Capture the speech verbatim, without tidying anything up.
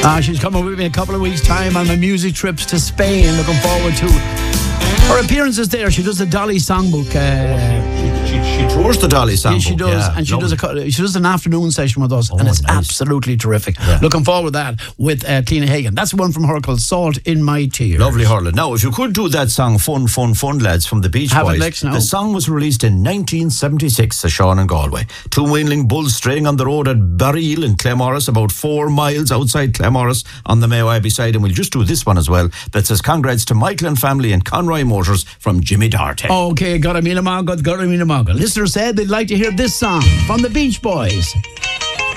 Uh, she's coming with me in a couple of weeks' time on my music trips to Spain. Looking forward to her appearances there. She does the Dolly Songbook. Uh, She, she tours the Dolly Songbook. Yeah, she does, yeah, and she lovely. does a co- she does an afternoon session with us, Oh, and it's nice. absolutely terrific. Yeah. Looking forward to that with uh, Tina Hagen. That's one from her called "Salt in My Tears." Lovely hurling. Now, if you could do that song, Fun, Fun, Fun, lads, from the Beach Have it, Boys. Lex, now. The song was released in nineteen seventy-six at Sean and Galway. Two weanling bulls straying on the road at Barreel in Clemorris, about four miles outside Clemorris on the Mayo Abbey side. And we'll just do this one as well. That says congrats to Michael and family and Conroy Motors from Jimmy Darty. Okay, got a meal of Margaret, got a meal of Margaret. Listeners said they'd like to hear this song from the Beach Boys.